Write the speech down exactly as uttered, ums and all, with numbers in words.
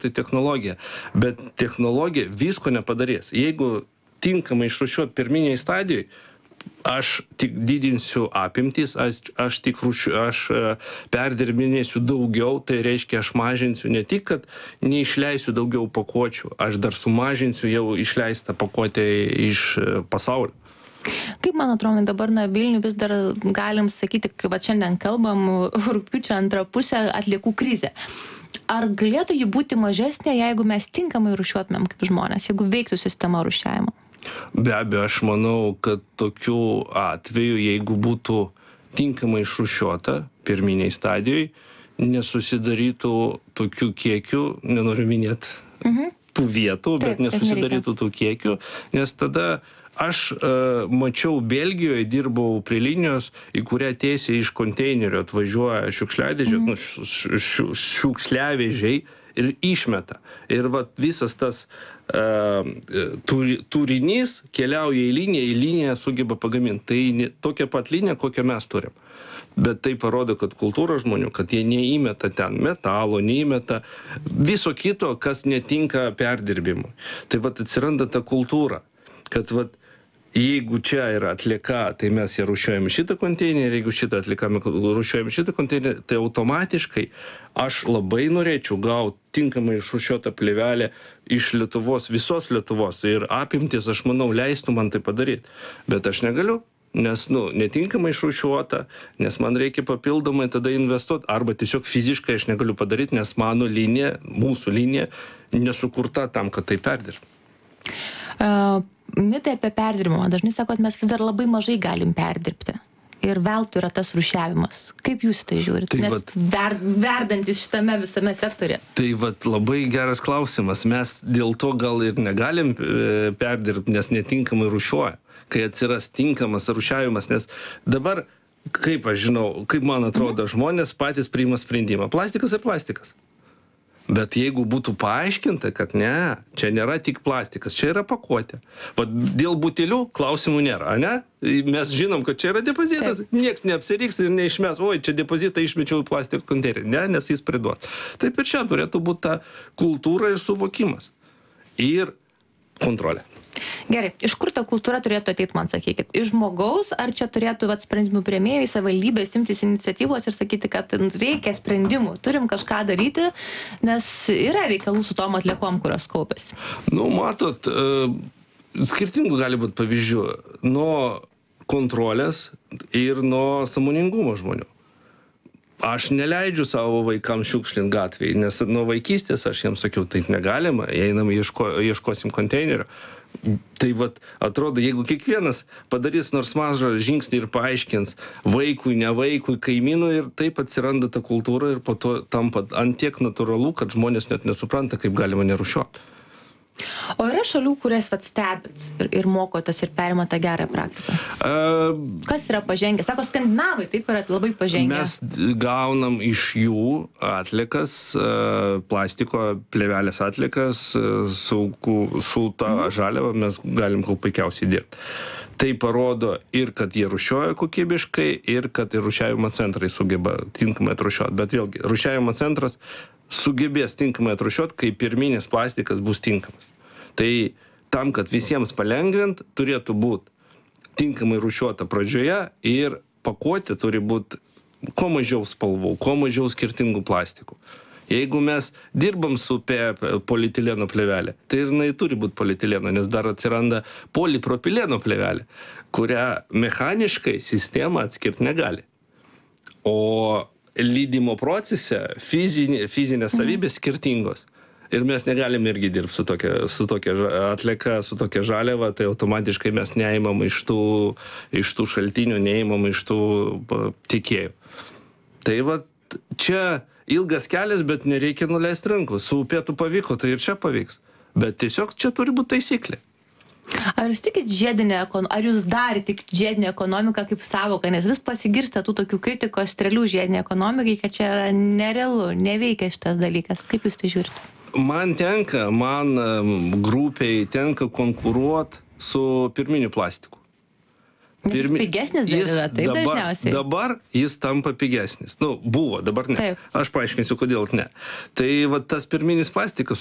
tai technologija. Bet technologija visko nepadarys. Jeigu tinkamai išrūšiuot pirminiai stadijai, aš tik didinsiu apimtis, aš, aš tik rūšiu, aš perdirbinėsiu daugiau, tai reiškia, aš mažinsiu ne tik, kad neišleisiu daugiau pakuočių, aš dar sumažinsiu jau išleistą pakuotę iš pasaulio. Kaip man atrodo, dabar na, Vilnių vis dar galim sakyti, kai va šiandien kalbam, rugpjūčio antrą pusę atliekų krizė. Ar galėtų ji būti mažesnė, jeigu mes tinkamai rūšiuotumėm kaip žmonės, jeigu veiktų sistema rūšiavimo? Be abejo, aš manau, kad tokiu atveju, jeigu būtų tinkamai išrūšiuota pirminiai stadijai, nesusidarytų tokių kiekių, nenoriu minėti mhm. tų vietų, bet Taip, nesusidarytų tų kiekių, nes tada aš uh, mačiau Belgijoje, dirbau prie linijos, į kurią tiesiai iš konteinerio atvažiuoja šiukšliadėžė, mhm. nu, šiukšliavežiai ir išmeta. Ir vat visas tas uh, turi, turinys keliauja į liniją, į liniją sugeba pagaminti. Tai ne, tokia pat linija, kokią mes turim. Bet tai parodo, kad kultūra žmonių, kad jie neįmeta ten metalo, neįmeta viso kito, kas netinka perdirbimui. Tai vat atsiranda ta kultūra, kad vat jeigu čia yra atlieka, tai mes ją rūšiuojame šitą konteinerį, jeigu šitą atliekame rūšiuojame šitą konteinerį, tai automatiškai aš labai norėčiau gauti tinkamai išrūšiuotą plėvelę iš Lietuvos, visos Lietuvos. Ir apimtis, aš manau, leistų man tai padaryti. Bet aš negaliu, nes nu, netinkamai išrūšiuota, nes man reikia papildomai tada investuoti, arba tiesiog fiziškai aš negaliu padaryti, nes mano linija, mūsų linija nesukurta tam, kad tai perdirbti. Uh... Mitai apie perdirbimą. Dažnai sako, kad mes vis dar labai mažai galim perdirbti. Ir veltui yra tas rūšiavimas. Kaip jūs tai žiūrite? Tai Nes vat, ver, verdantis šitame visame sektorė. Tai vat labai geras klausimas. Mes dėl to gal ir negalim perdirbti, nes netinkamai rūšiuoja. Kai atsiras tinkamas rūšiavimas, nes dabar, kaip aš žinau, kaip man atrodo, mhm. žmonės patys priima sprendimą. Plastikas ir plastikas. Bet jeigu būtų paaiškinta, kad ne, čia nėra tik plastikas, čia yra pakuotė. Vat dėl butelių klausimų nėra, ne? Mes žinom, kad čia yra depozitas, Taip. Nieks neapsiriks ir neišmes, oi, čia depozitą išmečiau į plastiko konteinerį, ne, nes jis priduos. Taip ir čia turėtų būti ta kultūra ir suvokimas. Ir kontrolė. Gerai, iš kur ta kultūra turėtų ateiti, man sakykit? Iš žmogaus, ar čia turėtų vat, sprendimų priėmėjai, savivaldybės imtis iniciatyvos ir sakyti, kad reikia sprendimų, turim kažką daryti, nes yra reikalų su tom atliekom, kurios kaupėsi? Nu, matot, skirtingų gali būti pavyzdžių nuo kontrolės ir nuo sąmoningumo žmonių. Aš neleidžiu savo vaikams šiukšlinti gatvėje, nes nuo vaikystės aš jiems sakiau, taip negalima, einam ieško, ieškosim konteinerio. Tai vat, atrodo, jeigu kiekvienas padarys nors mažą žingsnį ir paaiškins vaikui, ne vaikui, kaimynui, ir taip atsiranda ta kultūra ir po to tampa ant tiek natūralu, kad žmonės net nesupranta, kaip galima nerūšiuoti. O yra šalių, kurias vat stebit ir, ir mokotės ir perima tą gerą praktiką? Uh, Kas yra pažengę? Sako, skandinavai taip yra labai pažengę. Mes gaunam iš jų atlikas, uh, plastiko plėvelės atlikas, uh, su, su ta mhm. žaliava mes galim kuo puikiausiai dirbti. Tai parodo ir, kad jie rūšiuoja kokybiškai, ir kad ir rūšiavimo centrai sugeba tinkamai atrūšiuoti. Bet vėlgi, rūšiavimo centras sugebės tinkamai atrūšiuoti, kai pirminis plastikas bus tinkamas. Tai tam, kad visiems palengvint, turėtų būti tinkamai rūšiuota pradžioje ir pakuotė turi būti kuo mažiau spalvų, kuo mažiau skirtingų plastikų. Jeigu mes dirbam su polietileno plėvelė, tai ir jinai turi būti polietileno, nes dar atsiranda polipropileno plėvelė, kurią mechaniškai sistema atskirti negali. O lydimo procese fizinė, fizinės savybės skirtingos. Ir mes negalim irgi dirbti su tokia, su tokia atlieka, su tokia žaliava, tai automatiškai mes neimam iš tų, iš tų šaltinių, neimam iš tų tiekėjų. Tai va, čia ilgas kelias, bet nereikia nuleisti rankų. Su upėtų pavyko, tai ir čia pavyks. Bet tiesiog čia turi būti taisyklė. Ar jūs tikit žiedinę ekonomiką, ar jūs dar tik žiedinę ekonomiką kaip savoką, nes vis pasigirsta tų tokių kritikos strėlių žiedinė ekonomikai, kad čia yra nerealu, neveikia šitas dalykas. Kaip jūs tai žiūrite? Man tenka, man grupiai tenka konkuruoti su pirminiu plastiku. Nes jis pigesnis dar yra, taip dabar, dažniausiai. Dabar jis tampa pigesnis. Nu, buvo, dabar ne. Taip. Aš paaiškinsiu, kodėl ne. Tai va tas pirminis plastikas